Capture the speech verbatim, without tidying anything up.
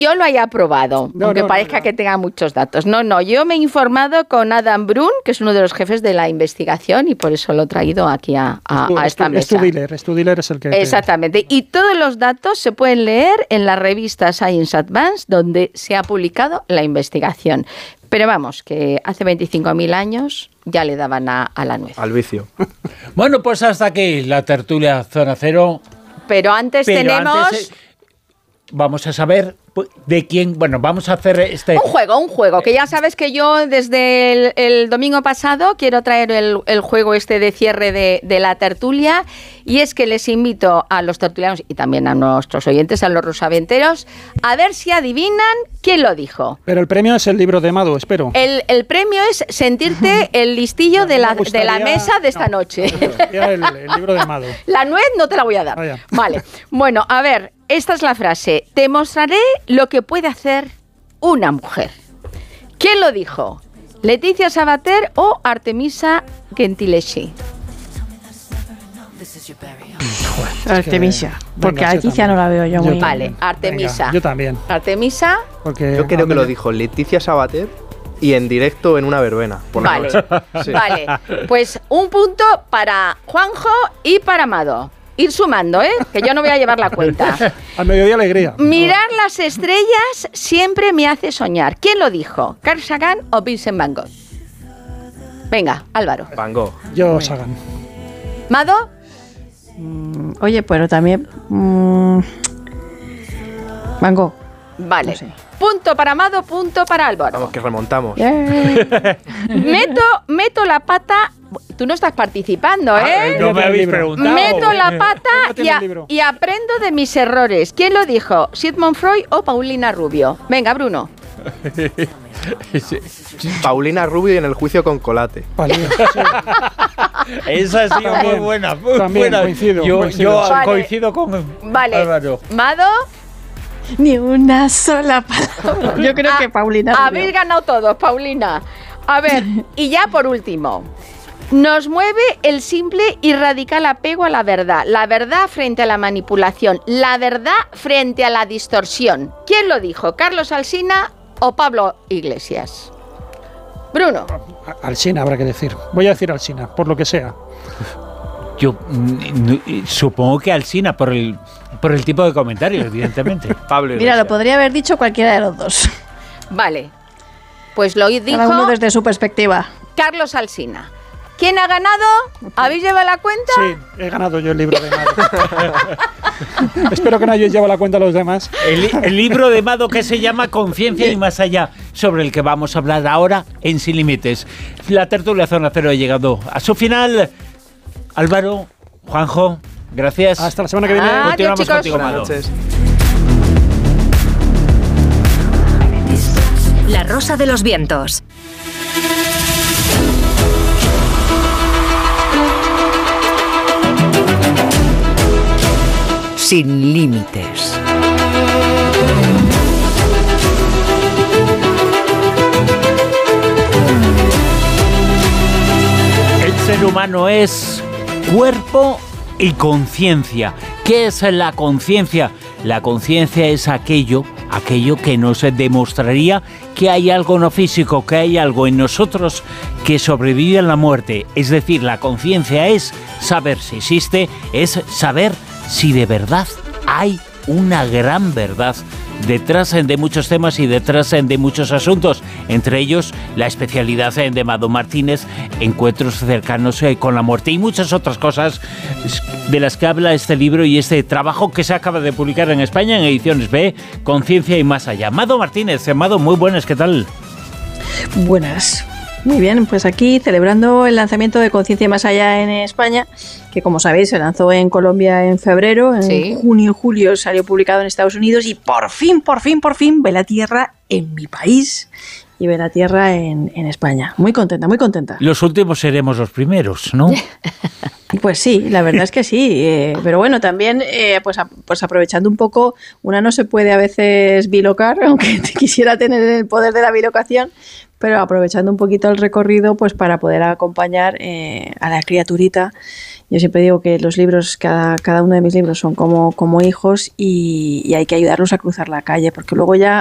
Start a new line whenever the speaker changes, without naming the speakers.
yo lo haya probado,
No,
aunque
no,
parezca
no, no.
que tenga muchos datos. No, no, yo me he informado con Adam Brun, que es uno de los jefes de la investigación, y por eso lo he traído aquí a, a,
Es tu,
a esta
es tu,
mesa.
Es tu dealer, es tu dealer es el que... te-
Exactamente. Y todos los datos se pueden leer en la revista Science Advance, donde se ha publicado la investigación. Pero vamos, que hace veinticinco mil años ya le daban a, a la nuez.
Al vicio.
Bueno, pues hasta aquí la tertulia Zona Cero.
Pero antes
Pero
tenemos...
antes, eh, vamos a saber de quién... Bueno, vamos a hacer este...
Un juego, un juego, que ya sabes que yo desde el, el domingo pasado quiero traer el, el juego este de cierre de, de la tertulia, y es que les invito a los tertulianos y también a nuestros oyentes, a los rosaventeros, a ver si adivinan quién lo dijo.
Pero el premio es el libro de Mado, espero.
El, el premio es sentirte el listillo de la, de la mesa de esta
no,
noche.
El, el libro de Mado.
La nuez no te la voy a dar.
Vaya.
Vale. Bueno, a ver, esta es la frase. Te mostraré lo que puede hacer una mujer. ¿Quién lo dijo? ¿Leticia Sabater o Artemisa Gentileschi?
Artemisa, porque
Venga,
a
sí,
Leticia no la veo yo
Yo
muy
también.
Vale, Artemisa.
Venga, yo también.
Artemisa.
Porque
Yo creo que
a
lo
mí-
dijo Leticia Sabater y en directo en una verbena. Por la
Vale,
noche. Sí.
vale. Pues un punto para Juanjo y para Amado. Ir sumando, ¿eh? Que yo no voy a llevar la cuenta.
Al mediodía alegría.
Mirar las estrellas siempre me hace soñar. ¿Quién lo dijo? ¿Carl Sagan o Vincent Van Gogh? Venga, Álvaro.
Van Gogh.
Yo, Sagan.
¿Mado?
Mm, Oye, pero también... mmm, Van Gogh.
Vale.
No sé.
Punto para Amado, punto para Álvaro.
Vamos, que remontamos.
Yeah.
Meto, meto la pata... Tú no estás participando, ¿eh?
No me habéis preguntado.
Meto la pata
No
y,
tiene
a-
el libro.
y aprendo de mis errores. ¿Quién lo dijo? ¿Sigmund Freud o Paulina Rubio? Venga, Bruno.
Paulina Rubio en el juicio con Colate.
Vale, sí.
Esa ha sido muy
También,
buena, muy
también,
buena.
coincido,
Yo,
coincido.
yo
Vale.
coincido con
Vale.
Álvaro.
Mado,
Ni una sola palabra. Yo creo
a-
que Paulina Rubio.
habéis ganado todos, Paulina. A ver, y ya por último. Nos mueve el simple y radical apego a la verdad. La verdad frente a la manipulación. La verdad frente a la distorsión. ¿Quién lo dijo? ¿Carlos Alsina o Pablo Iglesias? Bruno.
A- Alsina habrá que decir. Voy a decir Alsina, por lo que sea.
Yo mm, n- supongo que Alsina, por el, por el tipo de comentario, evidentemente.
Pablo
Mira,
Iglesias.
lo podría haber dicho cualquiera de los dos.
Vale. Pues lo dijo
Cada uno desde su perspectiva.
Carlos Alsina. ¿Quién ha ganado? ¿Habéis llevado la cuenta?
Sí, he ganado yo el libro de Mado. Espero que no hayáis llevado la cuenta a los demás.
El, li- el libro de Mado que se llama Conciencia y más allá, sobre el que vamos a hablar ahora en Sin Límites. La tertulia Zona Cero ha llegado a su final. Álvaro, Juanjo, gracias.
Hasta la semana que viene.
Ah,
Continuamos
chicos.
contigo,
Buenas
Mado.
noches.
La Rosa de los Vientos.
Sin límites.
El ser humano es cuerpo y conciencia. ¿Qué es la conciencia? La conciencia es aquello, aquello que nos demostraría que hay algo no físico, que hay algo en nosotros que sobrevive a la muerte. Es decir, la conciencia es saber si existe, es saber si de verdad hay una gran verdad detrás de muchos temas y detrás de muchos asuntos, entre ellos la especialidad de Mado Martínez, encuentros cercanos con la muerte y muchas otras cosas de las que habla este libro y este trabajo que se acaba de publicar en España en Ediciones B, Conciencia y más allá. Mado Martínez, Mado, muy buenas, ¿qué tal?
Buenas. Muy bien, pues aquí celebrando el lanzamiento de Conciencia Más Allá en España, que como sabéis se lanzó en Colombia en febrero, en
Sí.
junio y julio salió publicado en Estados Unidos y por fin, por fin, por fin ve la tierra en mi país y ve la tierra en, en España. Muy contenta, muy contenta.
Los últimos seremos los primeros, ¿no?
Pues sí, la verdad es que sí, eh, pero bueno, también eh, pues, a, pues aprovechando un poco, una no se puede a veces bilocar, aunque quisiera tener el poder de la bilocación, pero aprovechando un poquito el recorrido pues para poder acompañar eh, a la criaturita. Yo siempre digo que los libros, cada, cada uno de mis libros son como, como hijos y, y hay que ayudarlos a cruzar la calle, porque luego ya